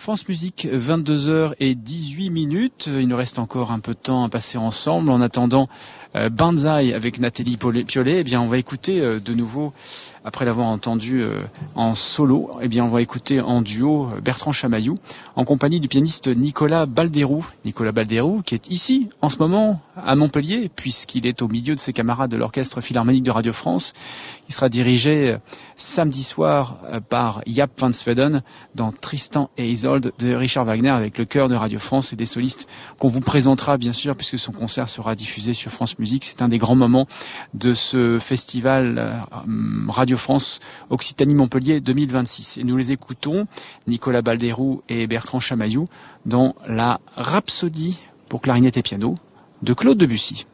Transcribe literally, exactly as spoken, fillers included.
France Musique, vingt-deux heures dix-huit minutes. Il nous reste encore un peu de temps à passer ensemble. En attendant euh, Banzai avec Nathalie Piolet, eh bien, on va écouter euh, de nouveau, après l'avoir entendu euh, en solo, eh bien, on va écouter en duo Bertrand Chamaillou, en compagnie du pianiste Nicolas Balderou. Nicolas Balderou, qui est ici, en ce moment, à Montpellier, puisqu'il est au milieu de ses camarades de l'Orchestre Philharmonique de Radio France. Il sera dirigé euh, samedi soir euh, par Jaap van Zweden dans Tristan et Isolde de Richard Wagner, avec le chœur de Radio France et des solistes qu'on vous présentera bien sûr, puisque son concert sera diffusé sur France Musique. C'est un des grands moments de ce festival euh, Radio France Occitanie-Montpellier deux mille vingt-six. Et nous les écoutons, Nicolas Balderou et Bertrand Chamaillou, dans la Rhapsodie pour clarinette et piano de Claude Debussy.